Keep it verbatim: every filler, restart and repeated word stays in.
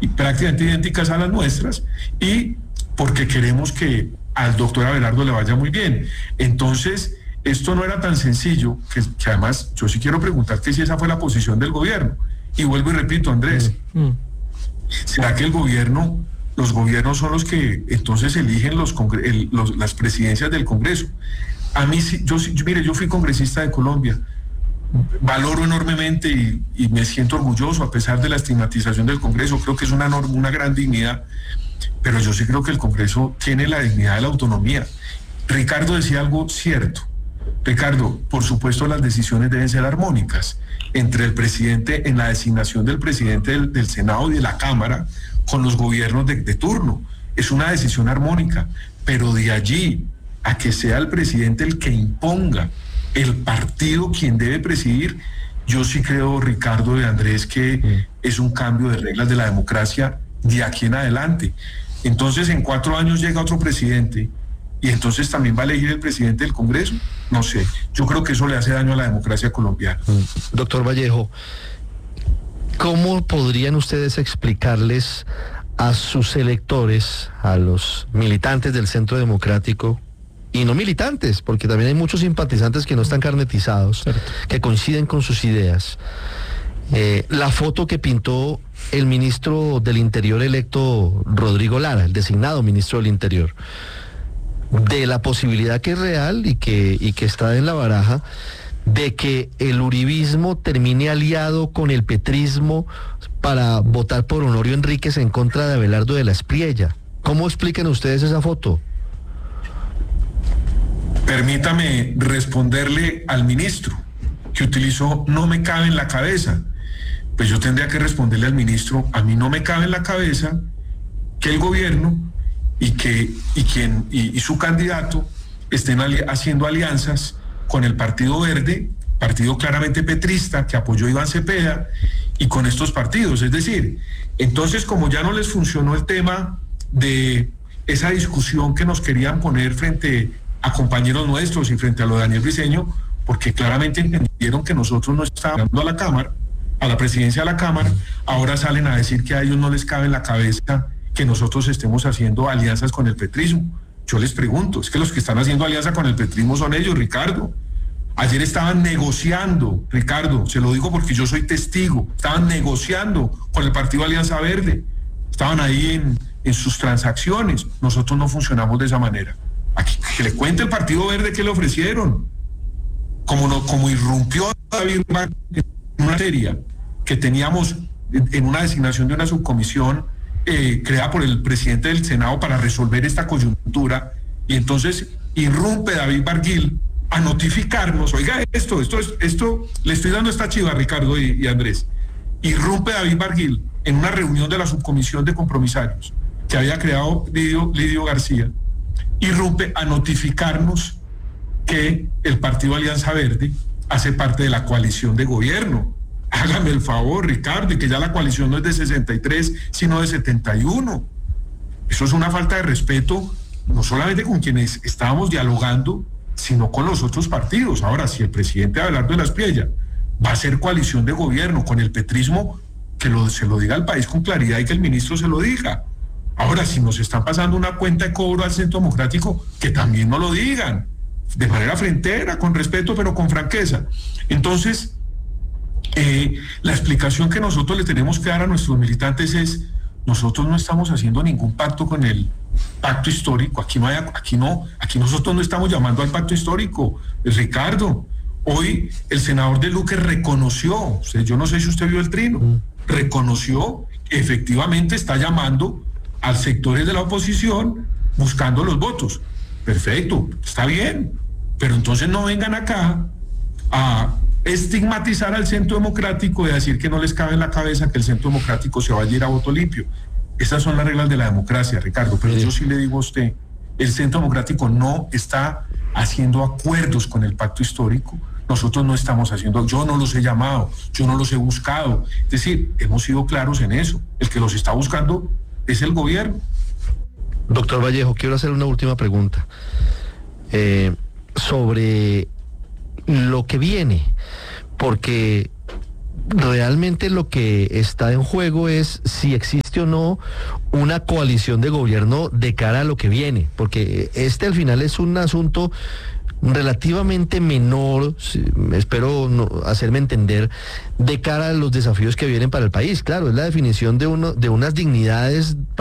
y prácticamente idénticas a las nuestras, y porque queremos que al doctor Abelardo le vaya muy bien. Entonces, esto no era tan sencillo, que, que además yo sí quiero preguntar que si esa fue la posición del gobierno. Y vuelvo y repito, Andrés, mm, mm. ¿será que el gobierno, los gobiernos son los que entonces eligen los, el, los las presidencias del Congreso? A mí, yo, yo mire, yo fui congresista de Colombia, valoro enormemente y, y me siento orgulloso a pesar de la estigmatización del Congreso. Creo que es una, una gran dignidad, pero yo sí creo que el Congreso tiene la dignidad de la autonomía. Ricardo decía algo cierto. Ricardo, por supuesto las decisiones deben ser armónicas entre el presidente, en la designación del presidente del, del Senado y de la Cámara, con los gobiernos de, de turno. Es una decisión armónica, pero de allí a que sea el presidente el que imponga el partido quien debe presidir, yo sí creo, Ricardo y Andrés, que mm. es un cambio de reglas de la democracia de aquí en adelante. Entonces, en cuatro años llega otro presidente y entonces también va a elegir el presidente del Congreso. No sé, yo creo que eso le hace daño a la democracia colombiana. Mm. Doctor Vallejo, ¿cómo podrían ustedes explicarles a sus electores, a los militantes del Centro Democrático, y no militantes, porque también hay muchos simpatizantes que no están carnetizados, ¿cierto?, que coinciden con sus ideas, eh, la foto que pintó el ministro del Interior electo, Rodrigo Lara, el designado ministro del Interior, de la posibilidad que es real y que, y que está en la baraja, de que el uribismo termine aliado con el petrismo para votar por Honorio Enríquez en contra de Abelardo de la Espriella? ¿Cómo explican ustedes esa foto? Permítame responderle al ministro, que utilizó "no me cabe en la cabeza". Pues yo tendría que responderle al ministro, a mí no me cabe en la cabeza que el gobierno y que y quien y, y su candidato estén ali- haciendo alianzas con el Partido Verde, partido claramente petrista que apoyó a Iván Cepeda, y con estos partidos. Es decir, entonces, como ya no les funcionó el tema de esa discusión que nos querían poner frente a compañeros nuestros y frente a lo de Daniel Briceño, porque claramente entendieron que nosotros no estábamos dando a la Cámara, a la presidencia de la Cámara, ahora salen a decir que a ellos no les cabe en la cabeza que nosotros estemos haciendo alianzas con el petrismo. Yo les pregunto, es que los que están haciendo alianza con el petrismo son ellos, Ricardo. Ayer estaban negociando, Ricardo, se lo digo porque yo soy testigo, estaban negociando con el Partido Alianza Verde, estaban ahí en, en sus transacciones. Nosotros no funcionamos de esa manera. Aquí, que le cuente el Partido Verde qué le ofrecieron. Como, no, como irrumpió David Barguil en una materia que teníamos en una designación de una subcomisión eh, creada por el presidente del Senado para resolver esta coyuntura, y entonces irrumpe David Barguil a notificarnos, oiga, esto, esto, esto, le estoy dando esta chiva, Ricardo y, y Andrés. Irrumpe David Barguil en una reunión de la subcomisión de compromisarios que había creado Lidio, Lidio García, irrumpe a notificarnos que el Partido Alianza Verde hace parte de la coalición de gobierno. Hágame el favor, Ricardo, y que ya la coalición no es de sesenta y tres, sino de setenta y uno. Eso es una falta de respeto, no solamente con quienes estábamos dialogando, sino con los otros partidos. Ahora, si el presidente Abelardo de la Espriella va a hacer coalición de gobierno con el petrismo, que lo, se lo diga al país con claridad y que el ministro se lo diga. Ahora, si nos están pasando una cuenta de cobro al Centro Democrático, que también nos lo digan, de manera frentera, con respeto, pero con franqueza. Entonces, eh, la explicación que nosotros le tenemos que dar a nuestros militantes es: nosotros no estamos haciendo ningún pacto con el pacto histórico. Aquí no hay, aquí no, aquí nosotros no estamos llamando al pacto histórico, Ricardo. Hoy el senador de Luque reconoció, o sea, yo no sé si usted vio el trino, reconoció que efectivamente está llamando a sectores de la oposición buscando los votos. Perfecto, está bien, pero entonces no vengan acá a estigmatizar al Centro Democrático y a decir que no les cabe en la cabeza que el Centro Democrático se vaya a ir a voto limpio. Esas son las reglas de la democracia, Ricardo, pero yo sí le digo a usted, el Centro Democrático no está haciendo acuerdos con el pacto histórico. Nosotros no estamos haciendo, yo no los he llamado, yo no los he buscado. Es decir, hemos sido claros en eso. El que los está buscando es el gobierno. Doctor Vallejo, quiero hacer una última pregunta eh, sobre lo que viene, porque realmente lo que está en juego es si existe o no una coalición de gobierno de cara a lo que viene, porque este al final es un asunto relativamente menor, espero no, hacerme entender, de cara a los desafíos que vienen para el país. Claro, es la definición de uno de unas dignidades